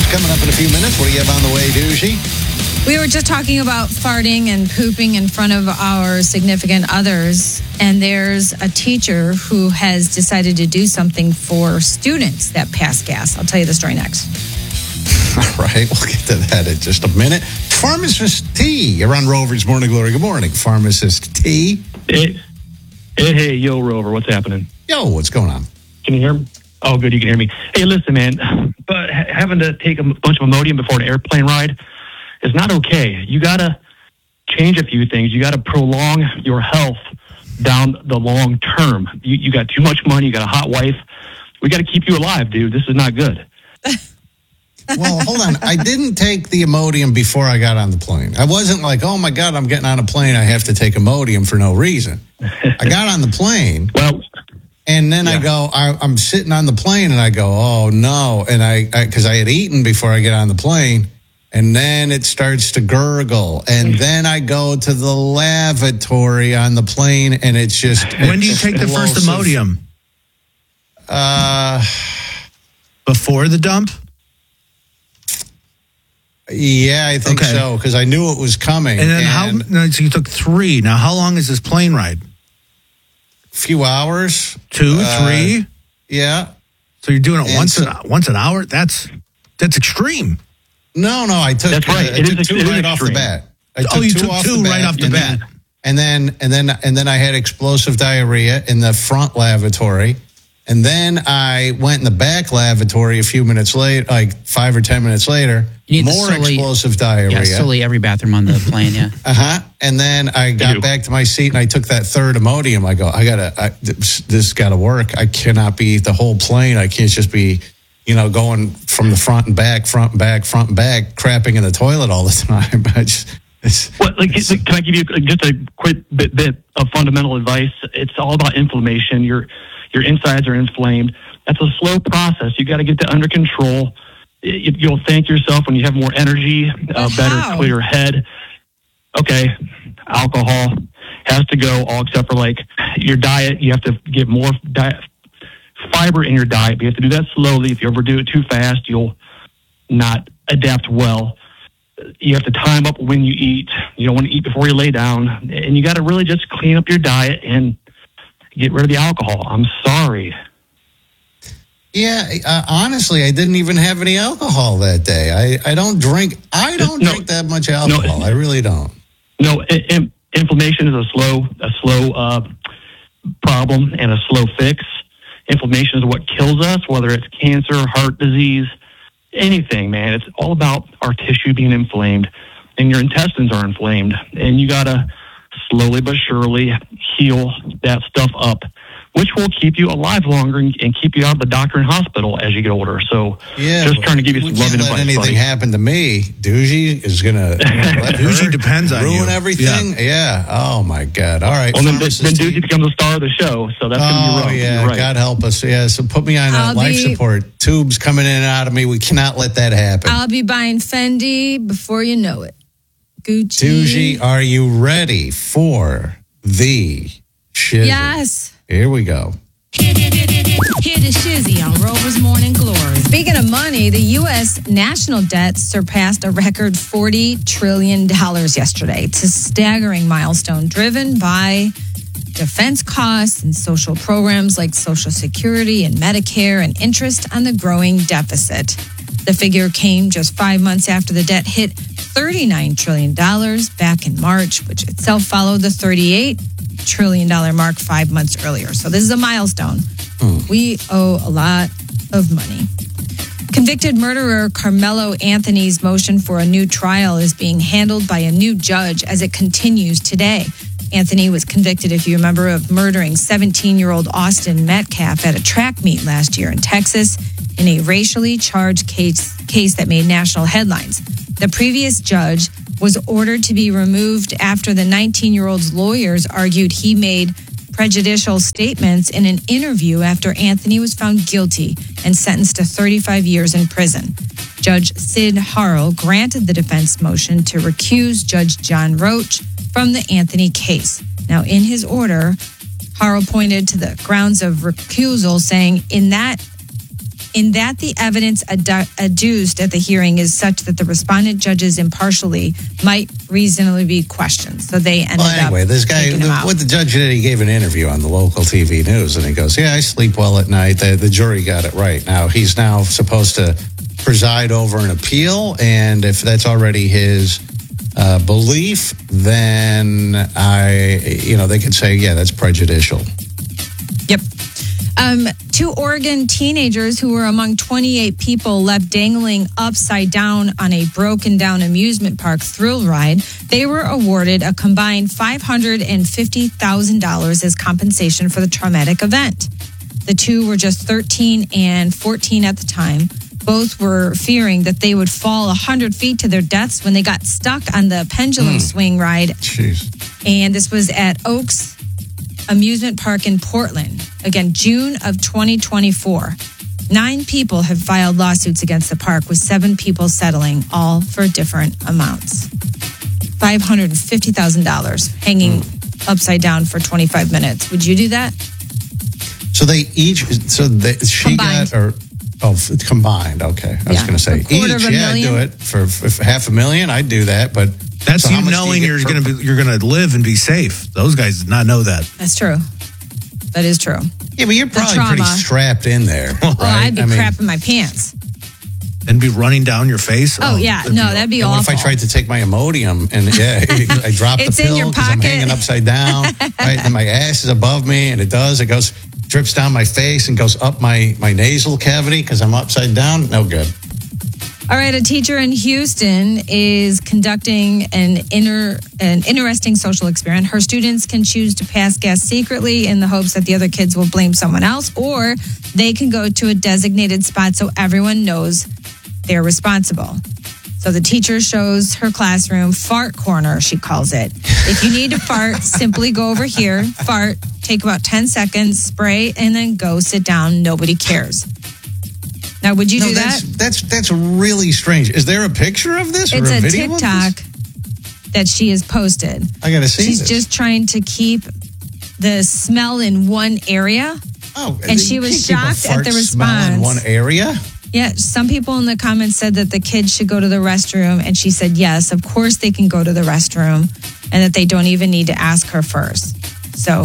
news coming up in a few minutes. What do you have on the way, Doogie? We were just talking about farting and pooping in front of our significant others, and there's a teacher who has decided to do something for students that pass gas. I'll tell you the story next. All right, we'll get to that in just a minute. Pharmacist T, you're on Rover's Morning Glory. Good morning, Pharmacist T. Hey, yo, Rover, what's happening? Yo, what's going on? Can you hear me? Oh, good, you can hear me. Hey, listen, man, but having to take a bunch of Imodium before an airplane ride is not okay. You got to change a few things. You got to prolong your health down the long term. You got too much money. You got a hot wife. We got to keep you alive, dude. This is not good. Well, hold on. I didn't take the Imodium before I got on the plane. I wasn't like, oh, my God, I'm getting on a plane. I have to take Imodium for no reason. I got on the plane. Well, and then I go, I'm sitting on the plane, and I go, oh, no. And because I had eaten before I get on the plane, and then it starts to gurgle. And then I go to the lavatory on the plane, and it's just... When do you take the first Imodium? Before the dump? Yeah, I think so, because I knew it was coming. And then so you took 3. Now, how long is this plane ride? Few hours. 2, 3? Yeah. So you're doing it once an hour? That's extreme. No, I took, That's right. I took 2 right off the bat. You took 2 right off the bat. And then I had explosive diarrhea in the front lavatory. And then I went in the back lavatory a few minutes later, like 5 or 10 minutes later. More explosive diarrhea. Yeah, solely every bathroom on the plane, yeah. And then I got back to my seat and I took that third Imodium. I go, this got to work. I cannot be the whole plane. I can't just be, going from the front and back, crapping in the toilet all the time. Can I give you just a quick bit of fundamental advice? It's all about inflammation. Your insides are inflamed. That's a slow process. You got to get that under control. You'll thank yourself when you have more energy, better, clear head. Okay, alcohol has to go, all except for like your diet. You have to get more fiber in your diet, but you have to do that slowly. If you overdo it too fast, you'll not adapt well. You have to time up when you eat. You don't want to eat before you lay down. And you got to really just clean up your diet and get rid of the alcohol. I'm sorry. Yeah, honestly, I didn't even have any alcohol that day. I don't drink. I don't drink that much alcohol. I really don't. No, inflammation is a slow problem and a slow fix. Inflammation is what kills us, whether it's cancer, heart disease, anything, man. It's all about our tissue being inflamed, and your intestines are inflamed, and you gotta slowly but surely heal that stuff up, which will keep you alive longer and keep you out of the doctor and hospital as you get older. So, just trying to give you some loving advice, anything buddy. happen to me. Doogie is going to Doogie depends on ruin you. everything. Yeah. Oh, my God. All right. Well, then Doogie becomes the star of the show, so that's going to be rough. Yeah. You're right. God help us. Yeah, so put me on life support. Tubes coming in and out of me. We cannot let that happen. I'll be buying Fendi before you know it. Gucci. Doogie, are you ready for the shizzy? Yes. Here we go. Hear the shizzy on Rover's Morning Glory. Speaking of money, the U.S. national debt surpassed a record $40 trillion yesterday. It's a staggering milestone driven by defense costs and social programs like Social Security and Medicare and interest on the growing deficit. The figure came just 5 months after the debt hit $39 trillion back in March, which itself followed the $38 trillion mark 5 months earlier. So this is a milestone. We owe a lot of money. Convicted murderer Carmelo Anthony's motion for a new trial is being handled by a new judge as it continues today. Anthony was convicted, if you remember, of murdering 17-year-old Austin Metcalf at a track meet last year in Texas in a racially charged case that made national headlines. The previous judge was ordered to be removed after the 19-year-old's lawyers argued he made prejudicial statements in an interview after Anthony was found guilty and sentenced to 35 years in prison. Judge Sid Harrell granted the defense motion to recuse Judge John Roach from the Anthony case. Now, in his order, Harrell pointed to the grounds of recusal, saying, in that in that the evidence adduced at the hearing is such that the respondent judges impartially might reasonably be questioned. So they ended up this guy, taking him out. what the judge did, he gave an interview on the local TV news, and he goes, I sleep well at night. The jury got it right. Now, he's now supposed to preside over an appeal, and if that's already his belief, then they could say, that's prejudicial. Yep. 2 Oregon teenagers who were among 28 people left dangling upside down on a broken down amusement park thrill ride. They were awarded a combined $550,000 as compensation for the traumatic event. The 2 were just 13 and 14 at the time. Both were fearing that they would fall 100 feet to their deaths when they got stuck on the pendulum swing ride. Jeez. And this was at Oaks Amusement Park in Portland. Again, June of 2024. 9 people have filed lawsuits against the park, with 7 people settling, all for different amounts. $550,000 hanging upside down for 25 minutes. Would you do that? So combined. Okay. I was going to say each. I'd do it for $500,000. I'd do that, but that's you knowing you're going to live and be safe. Those guys did not know that. That's true. That is true. Yeah, but you're probably pretty strapped in there. Right? I'd be crapping my pants. And be running down your face? Oh yeah. No, that'd be awful. What if I tried to take my Imodium and I dropped the pill because I'm hanging upside down, right? And my ass is above me, and it goes, drips down my face and goes up my nasal cavity because I'm upside down? No good. All right, a teacher in Houston is conducting an interesting social experiment. Her students can choose to pass gas secretly in the hopes that the other kids will blame someone else, or they can go to a designated spot so everyone knows they're responsible. So the teacher shows her classroom fart corner, she calls it. If you need to fart, simply go over here, fart, take about 10 seconds, spray, and then go sit down. Nobody cares. Now, would you do that? That's really strange. Is there a picture of this? It's or a video TikTok that she has posted. I got to see She's this. just trying to keep the smell in one area. Oh, and she was shocked at the response. In one area? Yeah, some people in the comments said that the kids should go to the restroom, and she said, yes, of course they can go to the restroom, and that they don't even need to ask her first. So,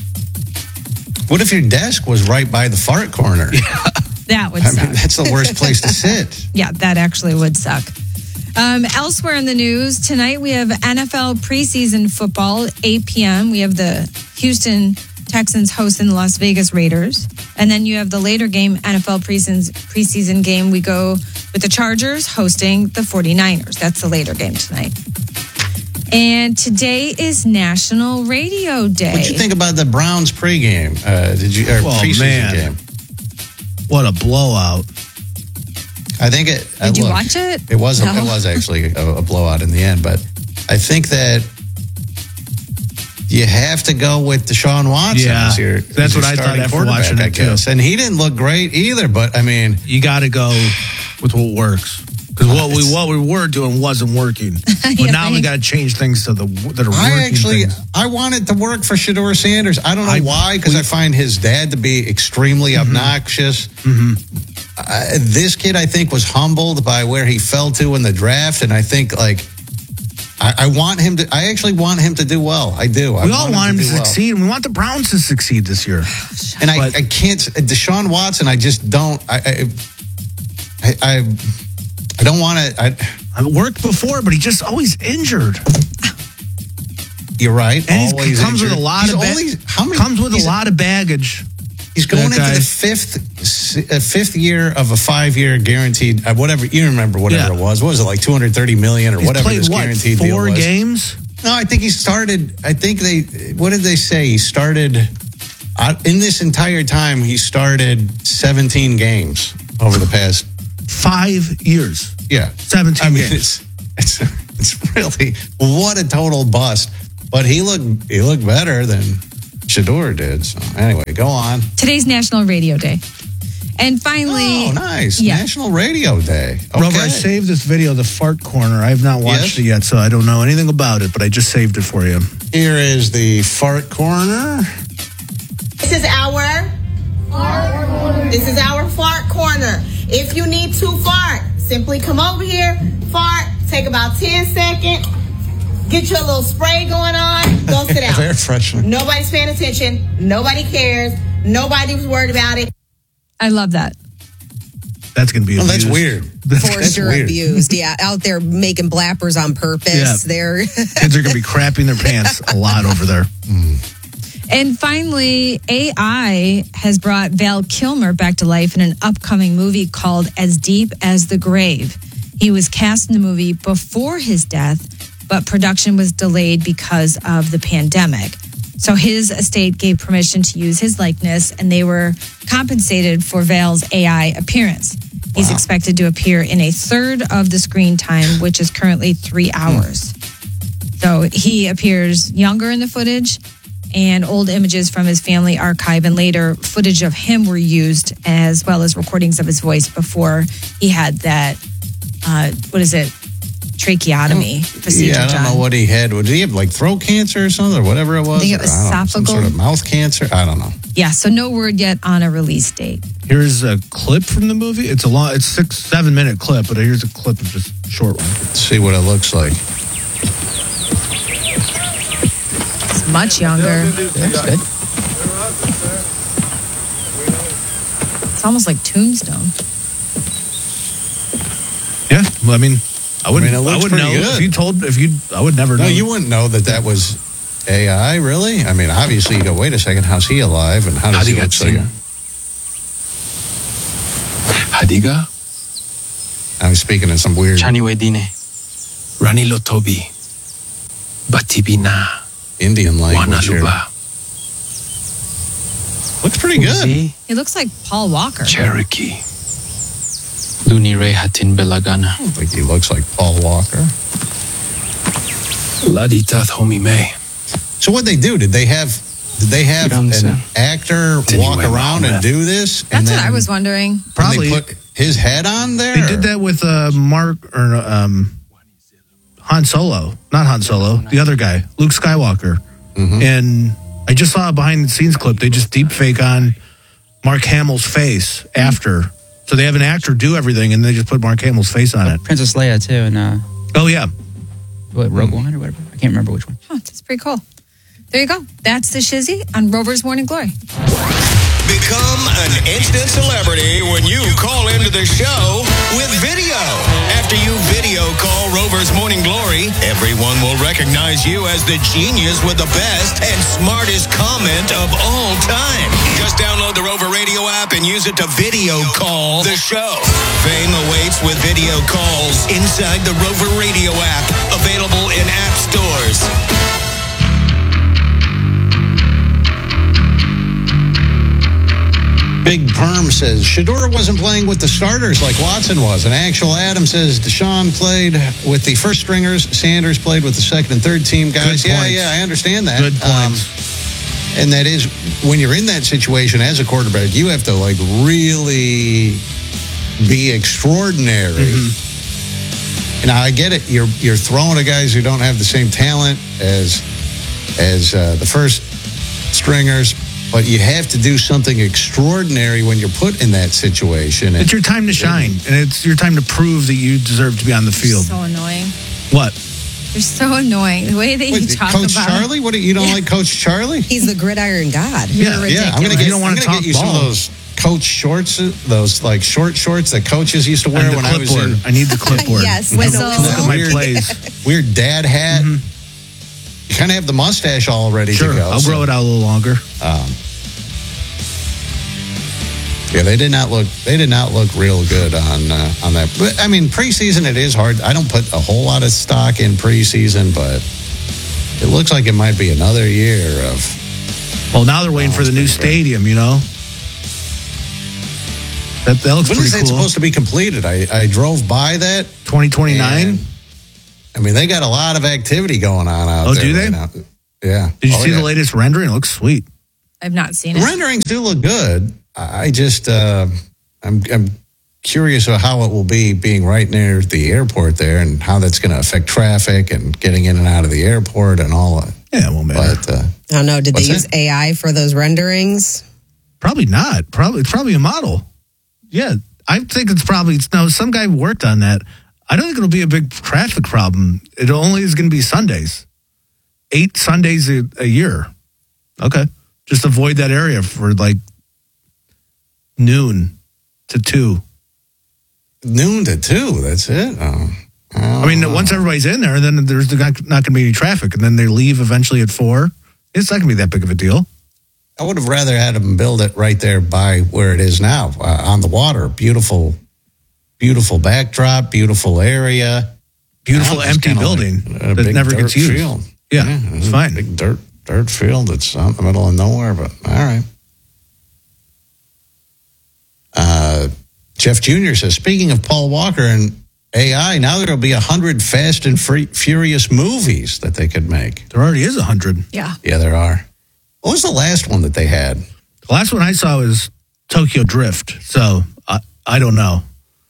what if your desk was right by the fart corner? Yeah. That would suck. That's the worst place to sit. Yeah, that actually would suck. Elsewhere in the news, tonight we have NFL preseason football, 8 p.m. We have the Houston Texans hosting the Las Vegas Raiders. And then you have the later game, NFL preseason game. We go with the Chargers hosting the 49ers. That's the later game tonight. And today is National Radio Day. What did you think about the Browns pregame? Preseason game? What a blowout. I think it... Did you watch it? It was actually a blowout in the end, but I think that you have to go with Deshaun Watson as your that's what I thought after watching it, too. And he didn't look great either, but I mean... You got to go with what works. Because what we were doing wasn't working. But now we got to change things that are working. I want it to work for Shedeur Sanders. I don't know why, because I find his dad to be extremely obnoxious. This kid, I think, was humbled by where he fell to in the draft, and I think, I want him to. I actually want him to do well. I do. We all want him to succeed. We want the Browns to succeed this year. And I can't. Deshaun Watson, I just don't. I don't want to. I've worked before, but he just always injured. You're right. And always he comes injured. with a lot of a lot of baggage. He's going into the fifth year of a 5-year guaranteed. Whatever it was. What was it, like $230 million or whatever this guaranteed deal was? 4 games? No, I think he started. I think what did they say? He started in this entire time. He started 17 games over the past 5 years. Yeah, 17 games. It's really what a total bust. But he looked better than Shedeur did. So anyway, go on. Today's National Radio Day. And finally... Oh, nice. Yeah. National Radio Day. Okay. Rover, I saved this video, The Fart Corner. I have not watched it yet, so I don't know anything about it, but I just saved it for you. Here is the Fart Corner. This is our Fart Corner. corner. If you need to fart, simply come over here, fart, take about 10 seconds, get your little spray going on, go sit down. Air freshener. Nobody's paying attention. Nobody cares. Nobody was worried about it. I love that. That's going to be abused. That's weird. For sure abused. Yeah, out there making blappers on purpose. Yeah. They're Kids are going to be crapping their pants a lot over there. And finally, AI has brought Val Kilmer back to life in an upcoming movie called As Deep as the Grave. He was cast in the movie before his death, but production was delayed because of the pandemic. So his estate gave permission to use his likeness, and they were compensated for Val's AI appearance. He's expected to appear in a third of the screen time, which is currently 3 hours. So he appears younger in the footage, and old images from his family archive and later footage of him were used, as well as recordings of his voice before he had that, tracheotomy procedure Yeah, I don't know what he had. Did he have like throat cancer or something or whatever it was? I think it was Some esophageal. sort of mouth cancer? I don't know. Yeah, so no word yet on a release date. Here's a clip from the movie. It's 6-7 minute clip, but here's a clip of just a short one. Let's see what it looks like. It's much younger. Looks good. It's almost like Tombstone. Yeah, well, I mean, I wouldn't it looks know pretty good. I would never know. No, you wouldn't know that was AI, really? I mean, obviously you go, wait a second, how's he alive? And how does he look so young? Hadiga, I'm speaking in some weird Chaniwedine, Ranilo Tobi, Batibina, Indian language here. Wanaluba, Looks pretty good. He looks like Paul Walker. Cherokee, Lunire Hatin Belagana, I don't think he looks like Paul Walker. Laditath Homi May. So what they do? Did they have an actor walk around and do this? That's what I was wondering. Probably they put his head on there? They did that with Han Solo. Not Han Solo, the other guy, Luke Skywalker. Mm-hmm. And I just saw a behind the scenes clip. They just deep fake on Mark Hamill's face after. So they have an actor do everything, and they just put Mark Hamill's face on it. Princess Leia, too, and oh, yeah. Rogue One or whatever. I can't remember which one. Oh, that's pretty cool. There you go. That's the Shizzy on Rover's Morning Glory. Become an instant celebrity when you call into the show with video. After you video call Rover's Morning Glory, everyone will recognize you as the genius with the best and smartest comment of all time. Just download the Rover Radio app and use it to video call the show. Fame awaits with video calls inside the Rover Radio app, available in app stores. Big Perm says Shedeur wasn't playing with the starters like Watson was. And Actual Adam says Deshaun played with the first stringers. Sanders played with the second and third team guys. Good points. Yeah, I understand that. Good points. And that is, when you're in that situation as a quarterback, you have to like really be extraordinary. Mm-hmm. And I get it. You're throwing to guys who don't have the same talent as the first stringers. But you have to do something extraordinary when you're put in that situation. It's your time to shine, and it's your time to prove that you deserve to be on the field. So annoying. What? You're so annoying. The way that you talk Coach about Charlie? What? You don't like Coach Charlie? He's the gridiron god. You're Yeah. ridiculous. I'm gonna get you ball. some of those coach shorts, those like short shorts that coaches used to wear when I was in. I need the clipboard. Yes, Look with the at my weird, plays. weird dad hat. Mm-hmm. You kind of have the mustache all ready Sure, to go. I'll grow it out a little longer. Yeah, they did not look real good on that. But, I mean, preseason, it is hard. I don't put a whole lot of stock in preseason, but it looks like it might be another year of. Well, now they're waiting for the new stadium. You know, that looks when pretty is that cool. supposed to be completed? I drove by that. 2029. I mean, they got a lot of activity going on out there. Oh, do they? Right now. Yeah. Did you see the latest rendering? It looks sweet. I've not seen The it. renderings do look good. I just, I'm curious of how it will be being right near the airport there and how that's going to affect traffic and getting in and out of the airport and all that. Yeah, it won't matter. But, I don't know. Did they What's use AI for those renderings? Probably not. It's probably a model. Yeah, I think it's probably some guy worked on that. I don't think it'll be a big traffic problem. It only is going to be Sundays. 8 Sundays a year. Okay. Just avoid that area for like noon to 2. Noon to 2, that's it? I mean, once everybody's in there, then there's not going to be any traffic, and then they leave eventually at 4. It's not going to be that big of a deal. I would have rather had them build it right there by where it is now, on the water. Beautiful backdrop, beautiful area. Beautiful empty building that never gets used. Field. Yeah, it's fine. Big dirt field that's out in the middle of nowhere, but all right. Jeff Jr. says, speaking of Paul Walker and AI, now there'll be 100 Fast and Furious movies that they could make. There already is 100. Yeah. Yeah, there are. What was the last one that they had? The last one I saw was Tokyo Drift, so I don't know.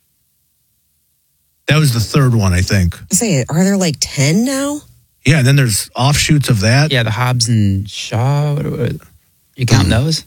That was the third one, I think. Are there like 10 now? Yeah, and then there's offshoots of that. Yeah, the Hobbs and Shaw. You count those?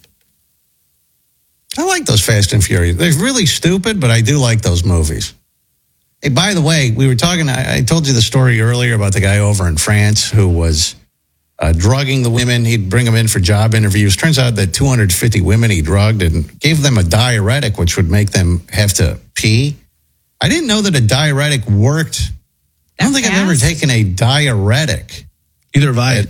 I like those Fast and Furious. They're really stupid, but I do like those movies. Hey, by the way, we were talking, I told you the story earlier about the guy over in France who was drugging the women. He'd bring them in for job interviews. Turns out that 250 women he drugged and gave them a diuretic, which would make them have to pee. I didn't know that a diuretic worked. I don't think I've ever taken a diuretic. Either have I.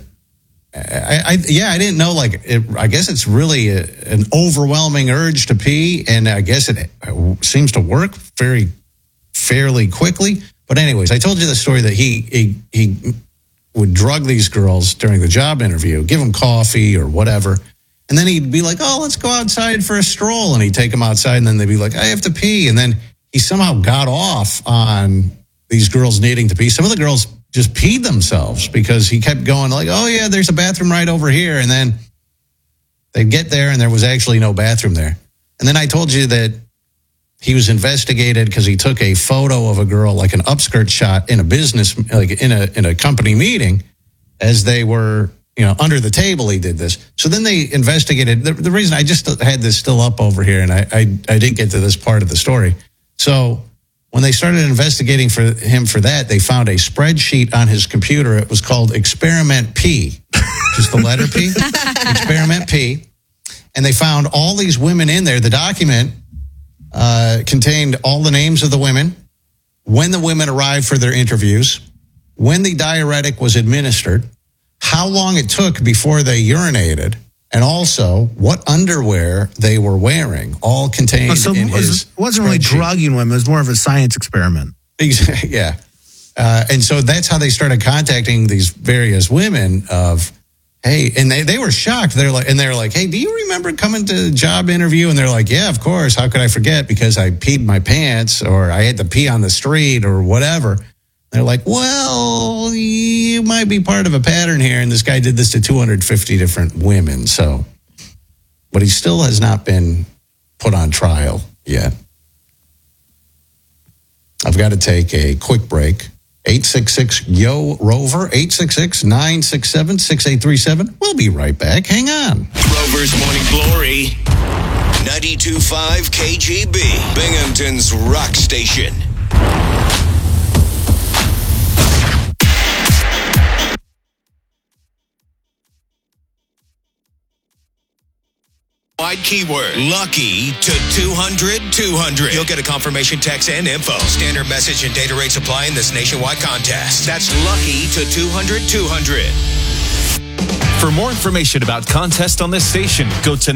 I didn't know. I guess it's really an overwhelming urge to pee, and I guess it seems to work fairly quickly. But anyways, I told you the story that he would drug these girls during the job interview, give them coffee or whatever, and then he'd be like, "Oh, let's go outside for a stroll," and he'd take them outside, and then they'd be like, "I have to pee," and then he somehow got off on these girls needing to pee. Some of the girls just peed themselves because he kept going like, "Oh yeah, there's a bathroom right over here." And then they'd get there and there was actually no bathroom there. And then I told you that he was investigated because he took a photo of a girl, like an upskirt shot in a business, like in a company meeting as they were, under the table. He did this. So then they investigated. The reason I just had this still up over here and I didn't get to this part of the story. So when they started investigating for him for that, they found a spreadsheet on his computer. It was called Experiment P, just the letter P, Experiment P. And they found all these women in there. The document contained all the names of the women, when the women arrived for their interviews, when the diuretic was administered, how long it took before they urinated, and also what underwear they were wearing, all contained in his It wasn't really drugging women. It was more of a science experiment. Yeah. And so that's how they started contacting these various women of, hey, and they were shocked. They're like, hey, do you remember coming to the job interview? And they're like, yeah, of course. How could I forget? Because I peed my pants or I had to pee on the street or whatever. They're like, well, you might be part of a pattern here. And this guy did this to 250 different women. So, but he still has not been put on trial yet. I've got to take a quick break. 866-YO-ROVER, 866-967-6837. We'll be right back. Hang on. Rover's Morning Glory, 92.5 KGB, Binghamton's rock station. Wide keyword, lucky to 200-200. You'll get a confirmation text and info. Standard message and data rates apply in this nationwide contest. That's lucky to 200-200. For more information about contests on this station, go to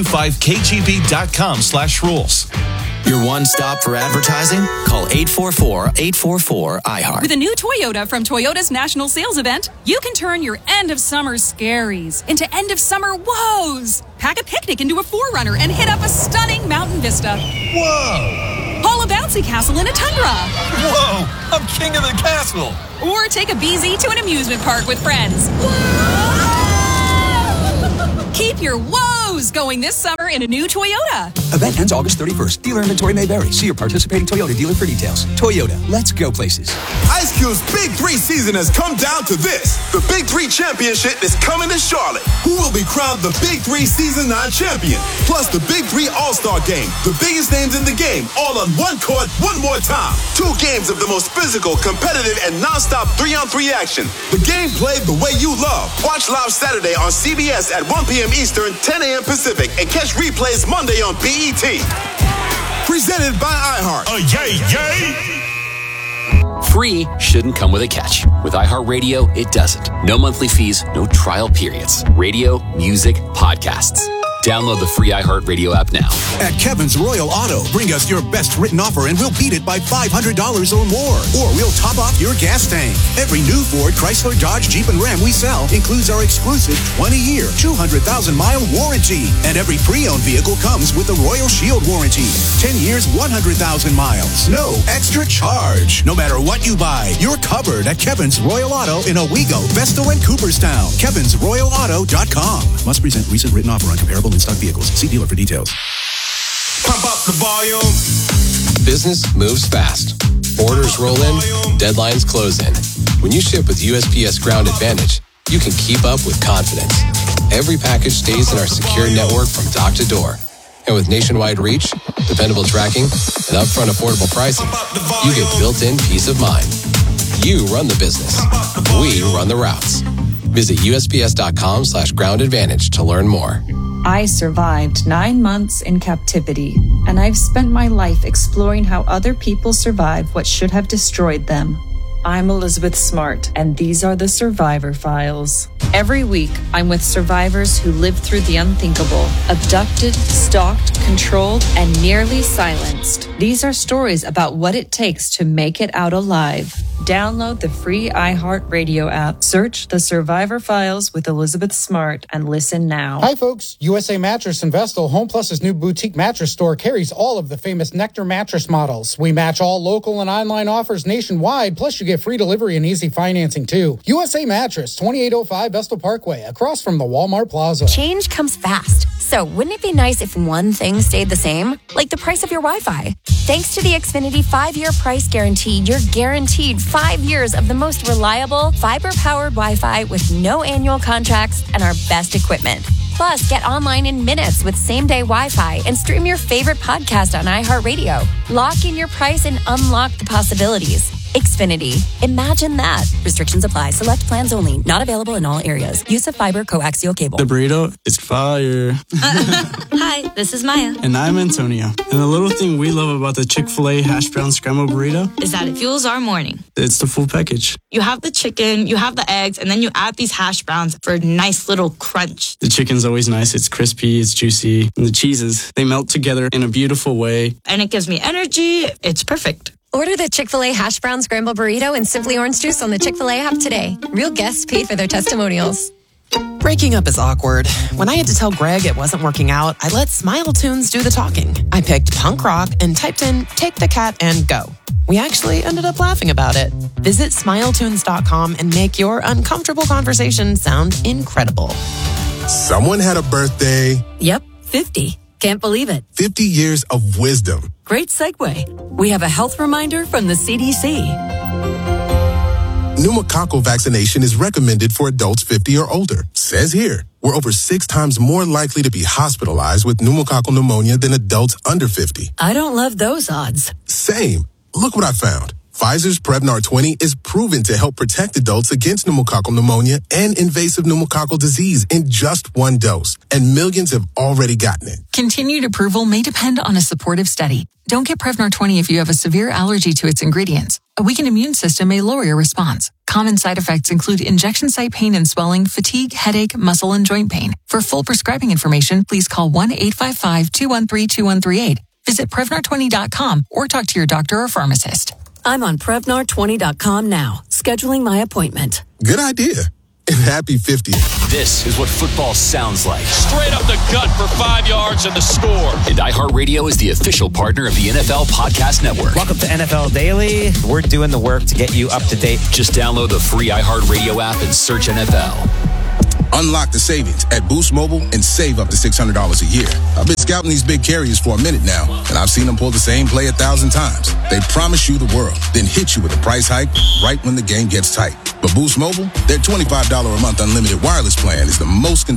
925kgb.com/rules. Your one stop for advertising? Call 844-844-IHEART. With a new Toyota from Toyota's National Sales Event, you can turn your end of summer scaries into end of summer woes. Pack a picnic into a 4Runner and hit up a stunning mountain vista. Whoa! Haul a bouncy castle in a Tundra. Whoa! I'm king of the castle. Or take a BZ to an amusement park with friends. Whoa! Keep your woes going this summer in a new Toyota. Event ends August 31st. Dealer inventory may vary. See your participating Toyota dealer for details. Toyota, let's go places. Ice Cube's Big 3 season has come down to this. The Big 3 Championship is coming to Charlotte. Who will be crowned the Big 3 Season 9 champion? Plus the Big 3 All-Star Game. The biggest names in the game, all on one court, one more time. 2 games of the most physical, competitive, and non-stop 3-on-3 action. The game played the way you love. Watch live Saturday on CBS at 1 p.m. Eastern, 10 a.m. Pacific, and catch replays Monday on BET. Presented by iHeart. Free shouldn't come with a catch. With iHeartRadio, it doesn't. No monthly fees, no trial periods. Radio, music, podcasts. Download the free iHeartRadio app now. At Kevin's Royal Auto, bring us your best written offer and we'll beat it by $500 or more. Or we'll top off your gas tank. Every new Ford, Chrysler, Dodge, Jeep, and Ram we sell includes our exclusive 20-year, 200,000-mile warranty. And every pre-owned vehicle comes with the Royal Shield warranty. 10 years, 100,000 miles. No extra charge. No matter what you buy, you're covered at Kevin's Royal Auto in Owego, Vestal, and Cooperstown. KevinsRoyalAuto.com. Must present recent written offer on comparable in-stock vehicles. See dealer for details. Pump up the volume. Business moves fast. Orders roll in, deadlines close in. When you ship with USPS Ground Advantage, you can keep up with confidence. Every package stays in our secure network from dock to door. And with nationwide reach, dependable tracking, and upfront affordable pricing, you get built-in peace of mind. You run the business. We run the routes. Visit USPS.com/groundadvantage to learn more. I survived 9 months in captivity, and I've spent my life exploring how other people survive what should have destroyed them. I'm Elizabeth Smart, and these are the Survivor Files. Every week, I'm with survivors who lived through the unthinkable, abducted, stalked, controlled, and nearly silenced. These are stories about what it takes to make it out alive. Download the free iHeartRadio app, search The Survivor Files with Elizabeth Smart, and listen now. Hi, folks. USA Mattress and Vestal, Home Plus's new boutique mattress store, carries all of the famous Nectar mattress models. We match all local and online offers nationwide, plus you get free delivery and easy financing, too. USA Mattress, 2805 Vestal Parkway, across from the Walmart Plaza. Change comes fast, so wouldn't it be nice if one thing stayed the same? Like the price of your Wi-Fi. Thanks to the Xfinity 5-year price guarantee, you're guaranteed 5 years of the most reliable, fiber-powered Wi-Fi with no annual contracts and our best equipment. Plus, get online in minutes with same-day Wi-Fi and stream your favorite podcast on iHeartRadio. Lock in your price and unlock the possibilities. Xfinity. Imagine that. Restrictions apply. Select plans only. Not available in all areas. Use of fiber coaxial cable. The burrito is fire. Hi, this is Maya. And I'm Antonio. And the little thing we love about the Chick-fil-A hash brown scrambled burrito is that it fuels our morning. It's the full package. You have the chicken, you have the eggs, and then you add these hash browns for a nice little crunch. The chicken's always nice. It's crispy, it's juicy. And the cheeses, they melt together in a beautiful way. And it gives me energy. It's perfect. Order the Chick-fil-A hash brown scramble burrito and Simply Orange Juice on the Chick-fil-A app today. Real guests paid for their testimonials. Breaking up is awkward. When I had to tell Greg it wasn't working out, I let Smile Tunes do the talking. I picked punk rock and typed in Take the Cat and Go. We actually ended up laughing about it. Visit smiletunes.com and make your uncomfortable conversation sound incredible. Someone had a birthday. Yep, 50. Can't believe it. 50 years of wisdom. Great segue. We have a health reminder from the CDC. Pneumococcal vaccination is recommended for adults 50 or older. Says here, we're over 6 times more likely to be hospitalized with pneumococcal pneumonia than adults under 50. I don't love those odds. Same. Look what I found. Pfizer's Prevnar 20 is proven to help protect adults against pneumococcal pneumonia and invasive pneumococcal disease in just 1 dose. And millions have already gotten it. Continued approval may depend on a supportive study. Don't get Prevnar 20 if you have a severe allergy to its ingredients. A weakened immune system may lower your response. Common side effects include injection site pain and swelling, fatigue, headache, muscle, and joint pain. For full prescribing information, please call 1-855-213-2138. Visit Prevnar20.com or talk to your doctor or pharmacist. I'm on Prevnar20.com now, scheduling my appointment. Good idea. And happy 50th. This is what football sounds like. Straight up the gut for 5 yards and the score. And iHeartRadio is the official partner of the NFL Podcast Network. Welcome to NFL Daily. We're doing the work to get you up to date. Just download the free iHeartRadio app and search NFL. Unlock the savings at Boost Mobile and save up to $600 a year. I've been scouting these big carriers for a minute now, and I've seen them pull the same play 1,000 times. They promise you the world, then hit you with a price hike right when the game gets tight. But Boost Mobile, their $25 a month unlimited wireless plan is the most